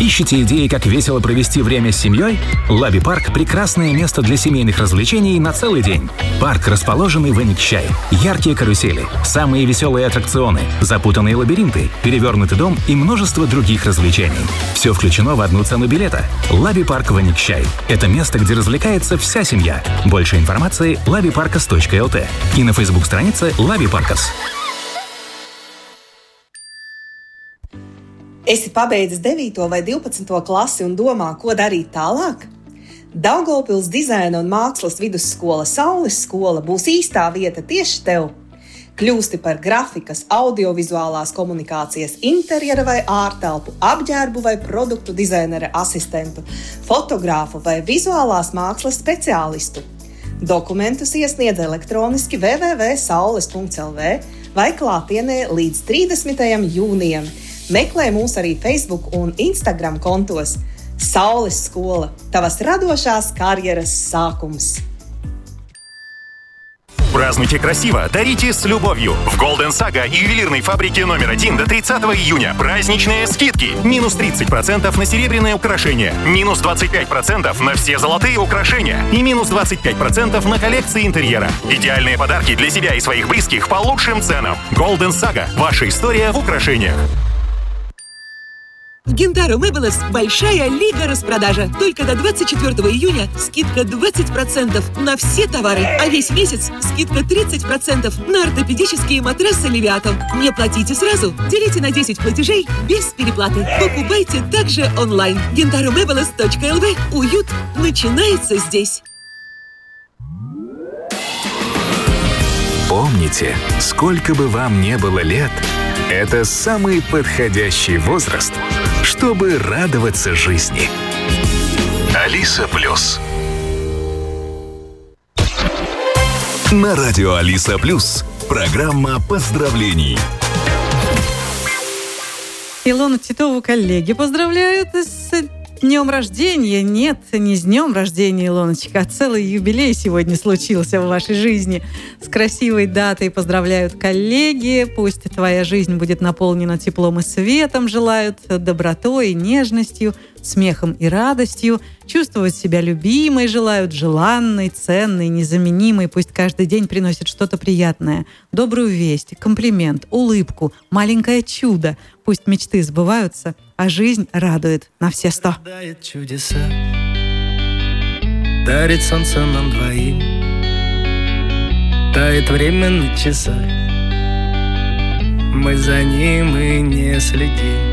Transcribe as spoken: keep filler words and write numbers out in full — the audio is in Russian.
Ищете идеи, как весело провести время с семьей? Лаби Парк – прекрасное место для семейных развлечений на целый день. Парк, расположенный в Эникчай. Яркие карусели, самые веселые аттракционы, запутанные лабиринты, перевернутый дом и множество других развлечений. Все включено в одну цену билета. Лаби Парк в Эникчай. Это место, где развлекается вся семья. Больше информации – лаби паркас точка эл ти и на фейсбук-странице Лаби Паркас. Esi pabeidzis devīto vai divpadsmito klasi un domā, ko darīt tālāk? Daugavpils dizaina un mākslas vidusskola Saules skola būs īstā vieta tieši tev. Kļūsti par grafikas, audiovizuālās komunikācijas, interjera vai ārtelpu, apģērbu vai produktu dizainera asistentu, fotogrāfu vai vizuālās mākslas speciālistu. Dokumentus iesniedz elektroniski w w w punkt saules punkt l v vai klātienē līdz trīsdesmitajam jūnijam. Meklē mūs arī Facebook un Instagram kontos. Saules skola – tavas radošās karjeras sākums. Празднуйте красиво, дарите с любовью. В Golden Saga и ювелирной фабрике номер один до тридцатого июня праздничные скидки. Минус тридцать процентов на серебряные украшения, минус двадцать пять процентов на все золотые украшения и минус двадцать пять процентов на коллекции интерьера. Идеальные подарки для себя и своих близких по лучшим ценам. Golden Saga – ваша история в украшениях. В Гентаро Мэблес большая лига распродажа. Только до двадцать четвёртого июня скидка двадцать процентов на все товары, а весь месяц скидка тридцать процентов на ортопедические матрасы Левиатан. Не платите сразу, делите на десять платежей без переплаты. Покупайте также онлайн. гентаро мэблес точка эл ви. Уют начинается здесь. Помните, сколько бы вам не было лет, это самый подходящий возраст, чтобы радоваться жизни. Алиса Плюс. На радио Алиса Плюс. Программа поздравлений. Илону Титову коллеги поздравляют с днем рождения. Нет, не с днем рождения, Илоночка, а целый юбилей сегодня случился в вашей жизни. С красивой датой поздравляют коллеги. Пусть твоя жизнь будет наполнена теплом и светом. Желают добротой и нежностью, смехом и радостью. Чувствовать себя любимой желают, желанной, ценной, незаменимой. Пусть каждый день приносит что-то приятное. Добрую весть, комплимент, улыбку, маленькое чудо. Пусть мечты сбываются, а жизнь радует на все сто. Дарит чудеса, дарит солнце нам двоим, тает время на часах, мы за ним и не следим.